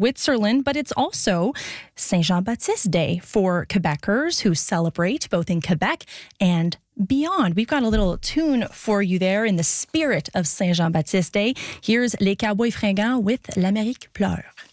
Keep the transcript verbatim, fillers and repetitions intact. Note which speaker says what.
Speaker 1: Switzerland, but it's also Saint Jean-Baptiste Day for Quebecers who celebrate both in Quebec and beyond. We've got a little tune for you there in the spirit of Saint Jean-Baptiste Day. Here's Les Cowboys Fringants with L'Amérique pleure.